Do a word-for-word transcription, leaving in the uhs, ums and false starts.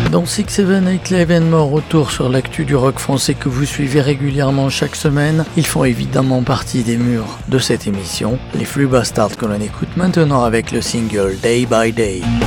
Dans six seven eight, l'événement retour sur l'actu du rock français que vous suivez régulièrement chaque semaine. Ils font évidemment partie des murs de cette émission. Les Free Bastards que l'on écoute maintenant avec le single Day by Day.